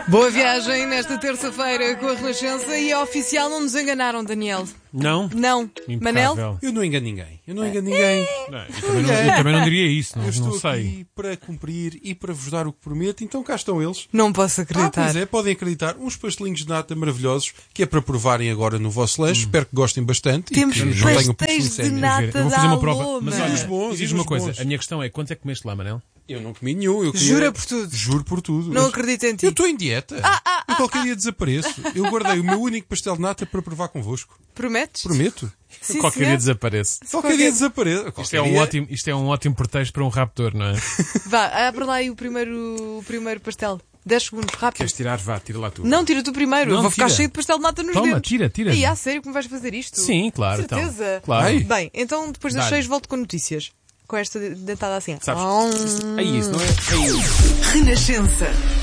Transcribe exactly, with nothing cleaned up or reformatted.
Boa viagem nesta terça-feira com a Renascença e é oficial, não nos enganaram, Daniel. Não? Não. Impecável. Manel? Eu não engano ninguém. Eu não engano ninguém. Não, eu, também não, eu também não diria isso, não, Eu estou não sei. aqui para cumprir e para vos dar o que prometo, então cá estão eles. Não posso Ah, acreditar. pois é, podem acreditar. Uns pastelinhos de nata maravilhosos que é para provarem agora no vosso lanche. Espero que gostem bastante. Temos e que não tenham pastéis de picocémias. nata Eu vou da fazer uma prova. Aloma. Mas E olha, os bons, diz e uma os coisa. bons. A minha questão é, quanto é que comeste lá, Manel? Eu não comi nenhum. Eu Jura queria- por tudo. Juro por tudo. Não Eu- acredito em ti. Eu estou em dieta. eu qualquer dia desapareço. Eu guardei o meu único pastel de nata para provar convosco. Prometes? Prometo. Sim, Qualquer senhor. dia desapareço. Qualquer dia desapareço. Isto é, um Qualquer ótimo, isto é um ótimo pretexto para um raptor, não é? Vá, abre lá aí o primeiro, o primeiro pastel. dez segundos, rápido. Queres tirar? Vá, tira lá tu. Não, tira tu primeiro. Não, Eu vou ficar tira. cheio de pastel de nata nos Toma, dentes. tira, tira. E a sério que me vais fazer isto? Sim, claro. Certeza? Então. Claro. Ai. Bem, então depois das Dá-lhe. seis volto com notícias. Com esta dentada assim. Sabes? Hum. É isso, não é? É isso. Renascença.